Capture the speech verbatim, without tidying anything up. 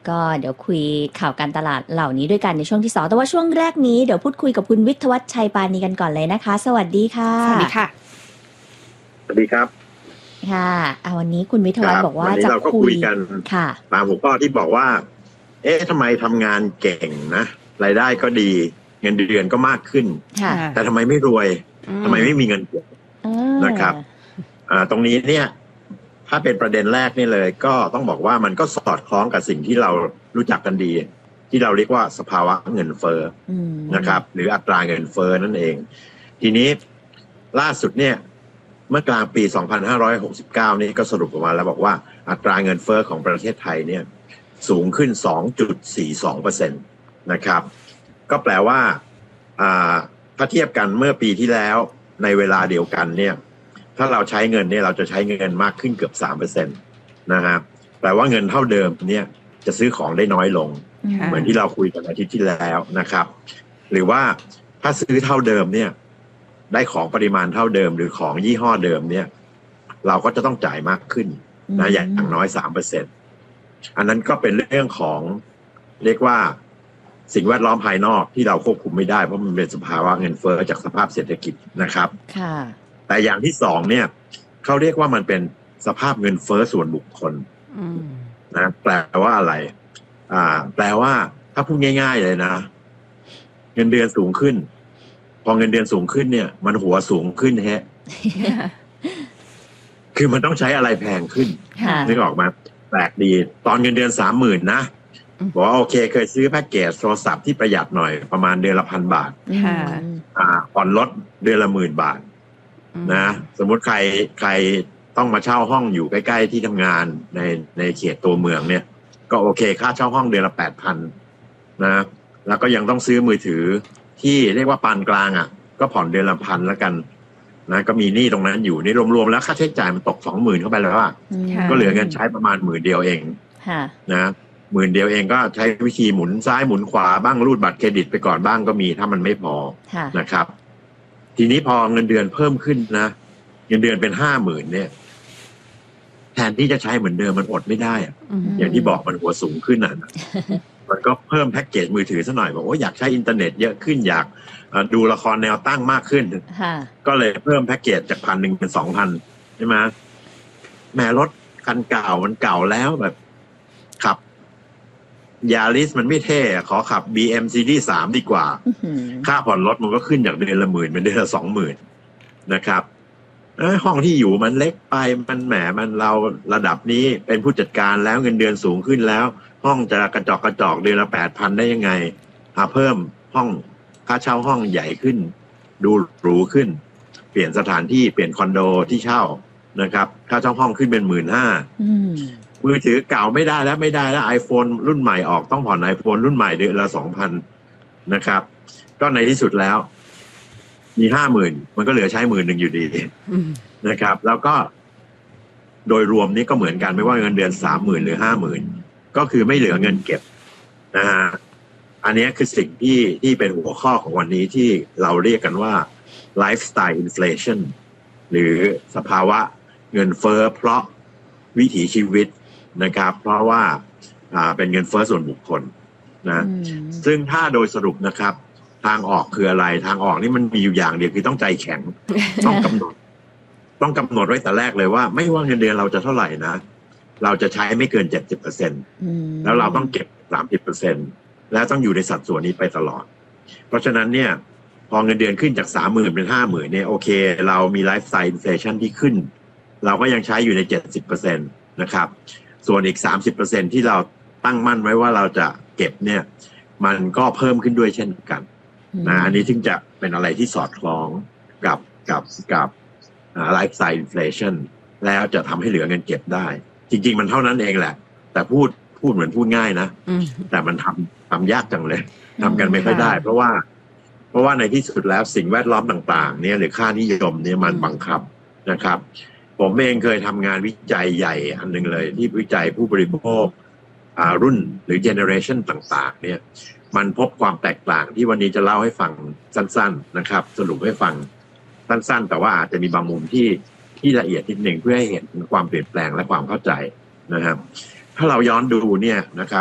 ก็เดี๋ยวคุยข่าวการตลาดเหล่านี้ด้วยกันในช่วงที่สองแต่ว่าช่วงแรกนี้เดี๋ยวพูดคุยกับคุณวิทยวัฒน์ชัยปานีกันก่อนเลยนะคะสวัสดีค่ะสวัสดีค่ะสวัสดีครับค่ะวันนี้คุณวิทยวัฒน์บอกว่าจะคุยกันค่ะตามหัวข้อที่บอกว่าเอ๊ะทำไมทำงานเก่งนะรายได้ก็ดีเงินเดือนก็มากขึ้นแต่ทำไมไม่รวยทำไมไม่มีเงินเก็บนะครับตรงนี้เนี่ยถ้าเป็นประเด็นแรกนี่เลยก็ต้องบอกว่ามันก็สอดคล้องกับสิ่งที่เรารู้จักกันดีที่เราเรียกว่าสภาวะเงินเฟ้อนะครับหรืออัตราเงินเฟ้อนั่นเองทีนี้ล่าสุดเนี่ยเมื่อกลางปีสองพันห้าร้อยหกสิบเก้านี่ก็สรุปออกมาแล้วบอกว่าอัตราเงินเฟ้อของประเทศไทยเนี่ยสูงขึ้น สองจุดสี่สองเปอร์เซ็นต์ นะครับก็แปลว่าถ้าเทียบกันเมื่อปีที่แล้วในเวลาเดียวกันเนี่ยถ้าเราใช้เงินเนี่ยเราจะใช้เงินมากขึ้นเกือบ สามเปอร์เซ็นต์ นะครับแปลว่าเงินเท่าเดิมเนี่ยจะซื้อของได้น้อยลงเหมือนที่เราคุยกันอาทิตย์ที่แล้วนะครับหรือว่าถ้าซื้อเท่าเดิมเนี่ยได้ของปริมาณเท่าเดิมหรือของยี่ห้อเดิมเนี่ยเราก็จะต้องจ่ายมากขึ้นนะอย่างน้อย สามเปอร์เซ็นต์ อันนั้นก็เป็นเรื่องของเรียกว่าสิ่งแวดล้อมภายนอกที่เราควบคุมไม่ได้เพราะมันเป็นสภาวะเงินเฟ้อจากสภาพเศรษฐกิจนะครับค่ะแต่อย่างที่สองเนี่ยเขาเรียกว่ามันเป็นสภาพเงินเฟ้อส่วนบุคคลนะแปลว่าอะไรอ่าแปลว่าถ้าพูดง่ายๆเลยนะเงินเดือนสูงขึ้นพอเงินเดือนสูงขึ้นเนี่ยมันหัวสูงขึ้นฮะ คือมันต้องใช้อะไรแพงขึ้นนึกออกมาแปลกดีตอนเงินเดือนสามหมื่นนะบอกว่าโอเคเคยซื้อแพ็กเกจโทรศัพท์ที่ประหยัดหน่อยประมาณเดือนละพันบาทอ่าผ่อนรถเดือนละหมื่นบาทนะสมมุติใครใครต้องมาเช่าห้องอยู่ใกล้ๆที่ทำงานในในเขตตัวเมืองเนี่ยก็โอเคค่าเช่าห้องเดือนละแปดพันนะแล้วก็ยังต้องซื้อมือถือที่เรียกว่าปานกลางอ่ะก็ผ่อนเดือนละพันแล้วกันนะก็มีหนี้ตรงนั้นอยู่นี่รวมๆแล้วค่าใช้จ่ายมันตกสองหมื่นเข้าไปแล้วอ่ะก็เหลือเงินใช้ประมาณหมื่นเดียวเองนะหมื่นเดียวเองก็ใช้วิธีหมุนซ้ายหมุนขวาบ้างรูดบัตรเครดิตไปก่อนบ้างก็มีถ้ามันไม่พอนะครับทีนี้พอเงินเดือนเพิ่มขึ้นนะเงินเดือนเป็นห้าหมื่นเนี่ยแทนที่จะใช้เหมือนเดิมมันอดไม่ได้อะอย่างที่บอกมันหัวสูงขึ้นอ่ะมันก็เพิ่มแพ็กเกจมือถือซะหน่อยบอกว่าอยากใช้อินเทอร์เน็ตเยอะขึ้นอยากดูละครแนวตั้งมากขึ้นก็เลยเพิ่มแพ็กเกจจากพันหนึ่งเป็นสองพันใช่ไหมแม่รถคันเก่ามันเก่าแล้วแบบขับยาริสมันไม่เท่ขอขับ บี เอ็ม ซี ดี สาม ดีกว่าค่าผ่อนรถมันก็ขึ้นจากเดือนละหมื่นเป็นเดือนละสองหมื่นนะครับห้องที่อยู่มันเล็กไปมันแหมมันเราระดับนี้เป็นผู้จัดการแล้วเงินเดือนสูงขึ้นแล้วห้องจะกระจอกกระจอกเดือนละแปดพันได้ยังไงหาเพิ่มห้องค่าเช่าห้องใหญ่ขึ้นดูหรูขึ้นเปลี่ยนสถานที่เปลี่ยนคอนโดที่เช่านะครับค่าเช่าห้องขึ้นเป็นหมื่นห้ามือถือเก่าไม่ได้แล้วไม่ได้แล้ว iPhone รุ่นใหม่ออกต้องผ่อน iPhone รุ่นใหม่เดือนละสองพันนะครับก็ในที่สุดแล้วมีห้าหมื่นมันก็เหลือใช้หมื่นหนึ่งอยู่ดีนะครับแล้วก็โดยรวมนี้ก็เหมือนกันไม่ว่าเงินเดือนสามหมื่นหรือห้าหมื่นก็คือไม่เหลือเงินเก็บนะฮะอันนี้คือสิ่งที่ที่เป็นหัวข้อของวันนี้ที่เราเรียกกันว่า lifestyle inflation หรือสภาวะเงินเฟ้อเพราะวิถีชีวิตนะครับเพราะว่าอ่าเป็นเงินเฟ้อส่วนบุคคลนะซึ่งถ้าโดยสรุปนะครับทางออกคืออะไรทางออกนี่มันมีอยู่อย่างเดียวคือต้องใจแข็ง ต้องกำหนดต้องกำหนดไว้แต่แรกเลยว่าไม่ว่าเงินเดือนเราจะเท่าไหร่นะเราจะใช้ไม่เกิน เจ็ดสิบเปอร์เซ็นต์ แล้วเราต้องเก็บ สามสิบเปอร์เซ็นต์ แล้วต้องอยู่ในสัดส่วนนี้ไปตลอดเพราะฉะนั้นเนี่ยพอเงินเดือนขึ้นจาก สามหมื่น เป็น ห้าหมื่น เนี่ยโอเคเรามีไลฟ์สไตล์อินเฟลชั่นที่ขึ้นเราก็ยังใช้อยู่ใน เจ็ดสิบเปอร์เซ็นต์ นะครับส่วนอีก สามสิบเปอร์เซ็นต์ ที่เราตั้งมั่นไว้ว่าเราจะเก็บเนี่ยมันก็เพิ่มขึ้นด้วยเช่นกันนะอันนี้ถึงจะเป็นอะไรที่สอดคล้องกับกับกับไลฟ์สไตล์อินเฟลชั่นแล้วจะทำให้เหลือเงินเก็บได้จริงๆมันเท่านั้นเองแหละแต่พูดพูดเหมือนพูดง่ายนะแต่มันทำทำยากจังเลยทำกันไม่ค่อยได้เพราะว่าเพราะว่าในที่สุดแล้วสิ่งแวดล้อมต่างๆเนี่ยหรือค่านิยมเนี่ยมันบังคับนะครับผมเองเคยทำงานวิจัยใหญ่อันหนึ่งเลยที่วิจัยผู้บริโภครุ่นหรือเจเนอเรชันต่างๆเนี่ยมันพบความแตกต่างที่วันนี้จะเล่าให้ฟังสั้นๆนะครับสรุปให้ฟังสั้นๆแต่ว่าอาจจะมีบางมุมที่ที่ละเอียดนิดหนึ่งเพื่อให้เห็นความเปลี่ยนแปลงและความเข้าใจนะครับถ้าเราย้อนดูเนี่ยนะครับ